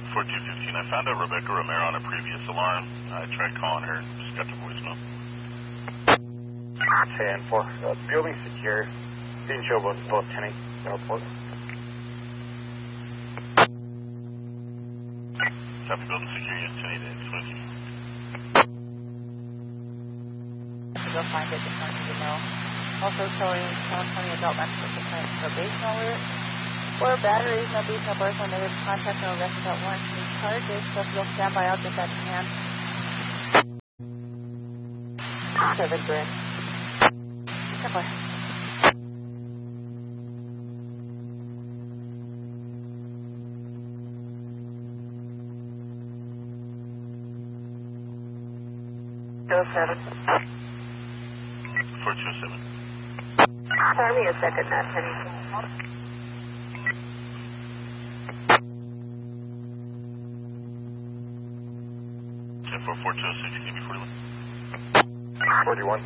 4215, I found out Rebecca Romero on a previous alarm. I tried calling her, just got the voicemail. 10-4, building secure. Didn't show both tenants airport. Copy, building secure, unit 10 Go find it, just wanted to know. Also showing California adult medical complaint probation alert. 4 batteries, no beats, no burst, no negative contact, no arrest without warrant, no charges. So if you'll stand by, I'll get that in hand. 7 grand. Stand by. Go 7. 4207. Charlie, a second, not Penny. 4206, can you be 41? 41.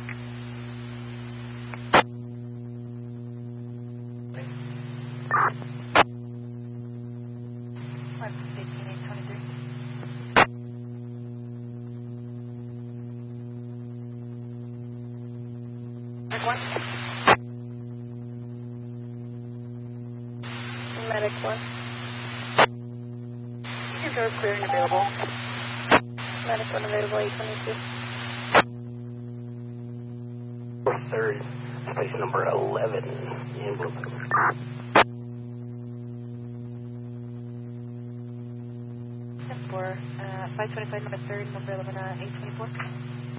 Medic 1. Control clear and available. Medic 1 available, 822. 3rd, space number 11 in Blue. 10-4, 525 number 3rd, number 11, 824.